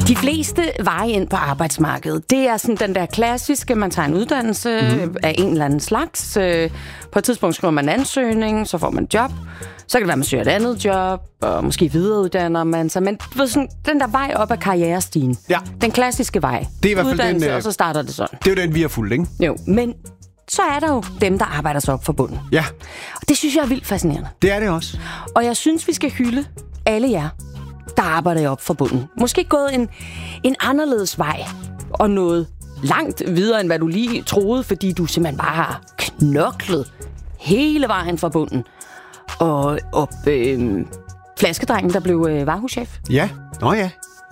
De fleste veje ind på arbejdsmarkedet, det er sådan den der klassiske, man tager en uddannelse af en eller anden slags. På et tidspunkt skriver man en ansøgning, så får man et job. Så kan det være, man søger et andet job, og måske videreuddanner man sig. Men sådan, den der vej op ad karrierestigen, den klassiske vej. Det er i hvert fald uddannelse, den, og så starter det sådan. Det er jo den, vi har fulgt, ikke? Jo, men så er der jo dem, der arbejder sig op for bunden. Ja. Og det synes jeg er vildt fascinerende. Det er det også. Og jeg synes, vi skal hylde alle jer, der arbejder op for bunden. Måske gået en anderledes vej, og noget langt videre, end hvad du lige troede, fordi du simpelthen bare har knoklet hele vejen fra bunden. Og flaskedrengen, der blev varehuschef. Ja, ja.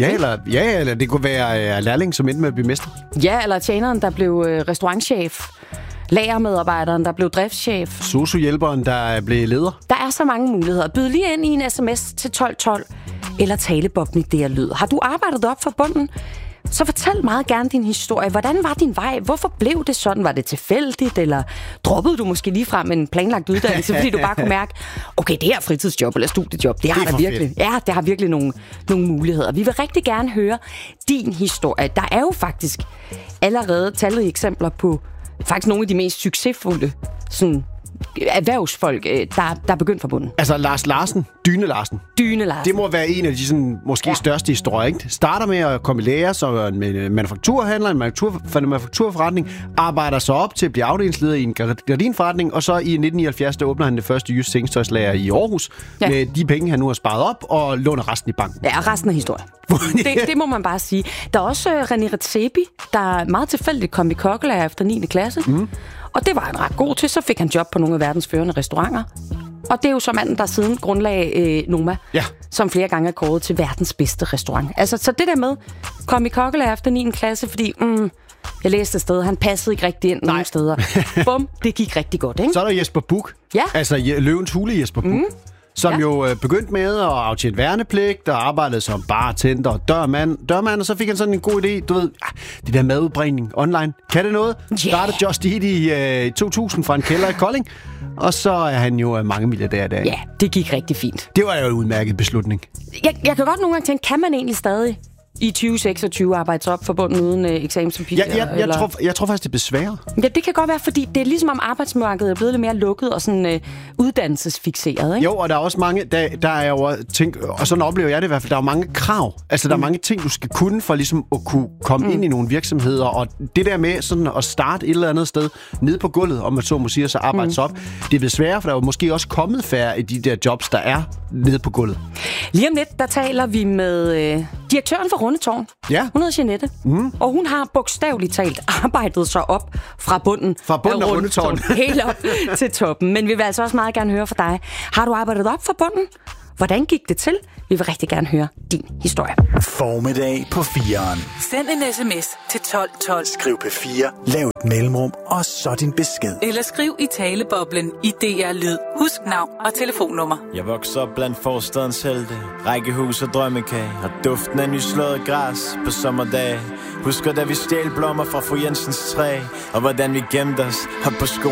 Ja, eller det kunne være lærling, som endte med at blive mester. Ja, eller tjeneren, der blev restaurantchef. Lagermedarbejderen, der blev driftschef. Sosu-hjælperen, der blev leder. Der er så mange muligheder. Byd lige ind i en sms til 1212, eller taleboblen det, jeg lyder. Har du arbejdet op for bunden? Så fortæl meget gerne din historie. Hvordan var din vej? Hvorfor blev det sådan? Var det tilfældigt? Eller droppede du måske lige frem en planlagt uddannelse, fordi du bare kunne mærke, okay, det her fritidsjob eller studiejob, det har virkelig, det har virkelig nogle muligheder. Vi vil rigtig gerne høre din historie. Der er jo faktisk allerede talrige eksempler på faktisk nogle af de mest succesfulde sådan erhvervsfolk, der er begyndt fra bunden. Altså Lars Larsen, Dyne Larsen. Det må være en af de sådan, måske største historier, ikke? Starter med at komme i lære, så med manufakturhandler, en manufakturforretning, arbejder sig op til at blive afdelingsleder i en gardinforretning, og så i 1979, der åbner han det første Jysk Sengetøjslager i Aarhus, med de penge, han nu har sparet op, og låner resten i banken. Ja, resten af historien. det må man bare sige. Der er også René Redzepi, der meget tilfældigt kom i kokkelager efter 9. klasse. Og det var han ret god til. Så fik han job på nogle af verdens førende restauranter. Og det er jo så manden, der siden grundlagde Noma, som flere gange er kåret til verdens bedste restaurant. Altså, så det der med, kom i kokkelager efter 9. klasse, fordi jeg læste et sted, han passede ikke rigtig ind nogle steder. Bum, det gik rigtig godt, ikke? Så er der Jesper Buch. Ja. Altså Løvens Hule Jesper Buch. Som jo begyndte med at aftjene værnepligt og arbejdede som bartender og dørmand, og så fik han sådan en god idé, du ved, det der madudbringning online. Kan det noget? Startede Just Eat i 2000 fra en kælder i Kolding, og så er han jo mange milliardær der. Ja, det gik rigtig fint. Det var jo en udmærket beslutning. Jeg kan godt nogle gange tænke, kan man egentlig stadig i 2026 arbejde op for bunden uden eksamenspapirer? Jeg tror faktisk, det er besværligt. Ja, det kan godt være, fordi det er ligesom om arbejdsmarkedet er blevet lidt mere lukket og sådan uddannelsesfikseret, ikke? Jo, og der er også mange, der er jo ting, og sådan oplever jeg det i hvert fald, der er mange krav. Altså, der er mange ting, du skal kunne for ligesom at kunne komme ind i nogle virksomheder, og det der med sådan at starte et eller andet sted nede på gulvet, om man så må sige, så arbejde sig op, det er blevet sværere, for der er jo måske også kommet færre i de der jobs, der er nede på gulvet. Lige om lidt, der taler vi med direktøren for Rundetårn. Ja. Hun hedder Jeanette. Og hun har bogstaveligt talt arbejdet sig op fra bunden af Rundetårn. Helt op til toppen. Men vi vil altså også meget gerne høre fra dig. Har du arbejdet op fra bunden? Hvordan gik det til? Vi vil rigtig gerne høre din historie. Formiddag på 4'eren. Send en sms til 1212. Skriv P4, lav et mellemrum, og så din besked. Eller skriv i taleboblen i DR Lyd. Husk navn og telefonnummer. Jeg vokser op blandt forstadens helte, rækkehus og drømmekage, og duften af nyslået græs på sommerdage. Husker da vi stjal blommer fra fru Jensens træ, og hvordan vi gemte os op på skolen.